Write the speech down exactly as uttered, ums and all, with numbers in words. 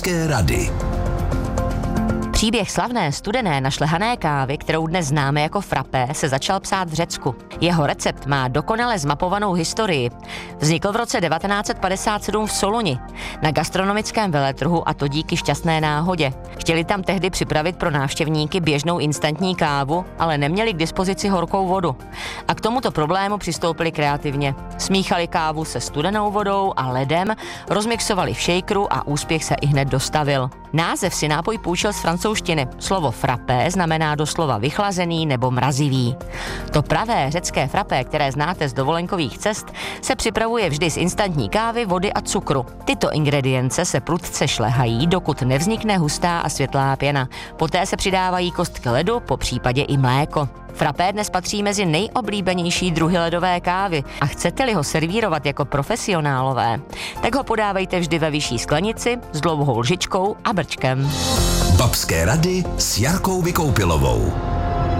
Babské rady. Příběh slavné studené našlehané kávy, kterou dnes známe jako frappé, se začal psát v Řecku. Jeho recept má dokonale zmapovanou historii. Vznikl v roce devatenáct set padesát sedm v Soluni, na gastronomickém veletrhu, a to díky šťastné náhodě. Chtěli tam tehdy připravit pro návštěvníky běžnou instantní kávu, ale neměli k dispozici horkou vodu. A k tomuto problému přistoupili kreativně. Smíchali kávu se studenou vodou a ledem, rozmixovali v shakeru a úspěch se ihned dostavil. Název si nápoj půjčil z francouzštiny. Slovo frappé znamená doslova vychlazený nebo mrazivý. To pravé řecké frappé, které znáte z dovolenkových cest, se připravuje vždy z instantní kávy, vody a cukru. Tyto ingredience se prudce šlehají, dokud nevznikne hustá a světlá pěna. Poté se přidávají kostky ledu, po případě i mléko. Frappé dnes patří mezi nejoblíbenější druhy ledové kávy a chcete-li ho servírovat jako profesionálové, tak ho podávejte vždy ve vyšší sklenici s dlouhou lžičkou a brčkem. Babské rady s Jarkou Vykoupilovou.